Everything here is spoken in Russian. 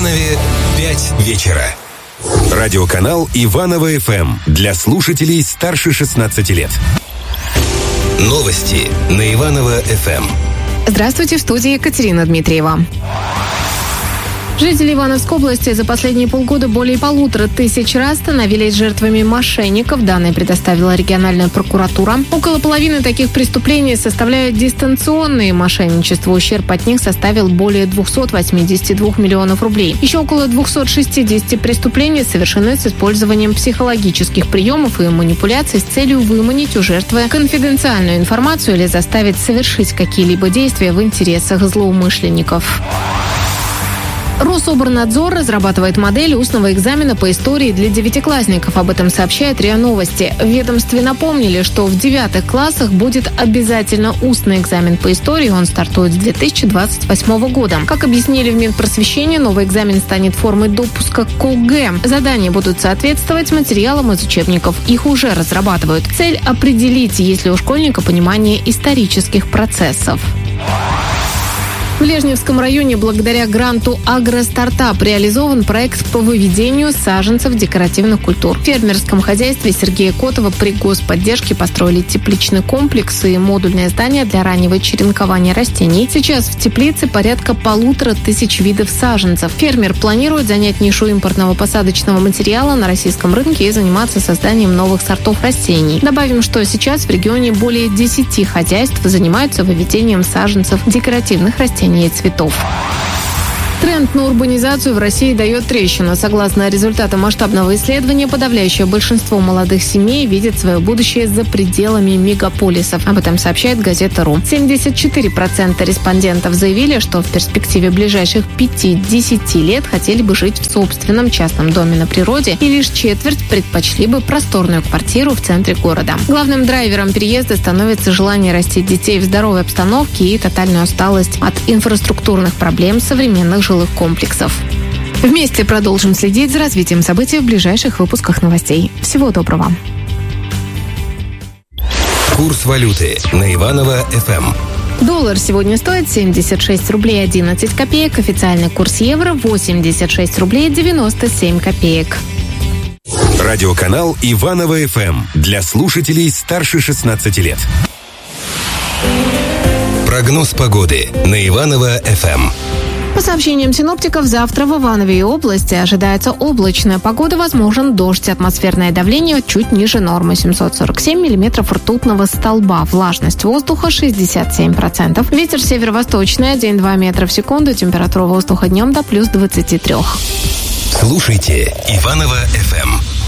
Иванове 5 вечера. Радиоканал Иваново ФМ для слушателей старше 16 лет. Новости на Иваново ФМ. Здравствуйте, в студии Екатерина Дмитриева. Жители Ивановской области за последние полгода более 1500 раз становились жертвами мошенников. Данные предоставила региональная прокуратура. Около половины таких преступлений составляют дистанционные мошенничества. Ущерб от них составил более 282 миллионов рублей. Еще около 260 преступлений совершены с использованием психологических приемов и манипуляций с целью выманить у жертвы конфиденциальную информацию или заставить совершить какие-либо действия в интересах злоумышленников. Рособорнадзор разрабатывает модель устного экзамена по истории для девятиклассников. Об этом сообщает РИА Новости. В ведомстве напомнили, что в 9 классах будет обязательно устный экзамен по истории. Он стартует с 2028 года. Как объяснили в Минпросвещении, новый экзамен станет формой допуска к ОГЭ. Задания будут соответствовать материалам из учебников. Их уже разрабатывают. Цель – определить, есть ли у школьника понимание исторических процессов. В Лежневском районе благодаря гранту «Агростартап» реализован проект по выведению саженцев декоративных культур. В фермерском хозяйстве Сергея Котова при господдержке построили тепличный комплекс и модульное здание для раннего черенкования растений. Сейчас в теплице порядка 1500 видов саженцев. Фермер планирует занять нишу импортного посадочного материала на российском рынке и заниматься созданием новых сортов растений. Добавим, что сейчас в регионе более 10 хозяйств занимаются выведением саженцев декоративных растений и цветов. Тренд на урбанизацию в России дает трещину. Согласно результатам масштабного исследования, подавляющее большинство молодых семей видит свое будущее за пределами мегаполисов. Об этом сообщает газета.ру. 74% респондентов заявили, что в перспективе ближайших 5-10 лет хотели бы жить в собственном частном доме на природе, и лишь четверть предпочли бы просторную квартиру в центре города. Главным драйвером переезда становится желание растить детей в здоровой обстановке и тотальная усталость от инфраструктурных проблем современных жилых комплексов. Вместе продолжим следить за развитием событий в ближайших выпусках новостей. Всего доброго. Курс валюты на Иваново ФМ. Доллар сегодня стоит 76 рублей 11 копеек. Официальный курс евро 86 рублей 97 копеек. Радиоканал Иваново ФМ для слушателей старше 16 лет. Прогноз погоды на Иваново ФМ. По сообщениям синоптиков, завтра в Иванове и области ожидается облачная погода, возможен дождь, атмосферное давление чуть ниже нормы 747 миллиметров ртутного столба, влажность воздуха 67%, ветер северо-восточный 1-2 метра в секунду, температура воздуха днем до плюс 23. Слушайте Иваново ФМ.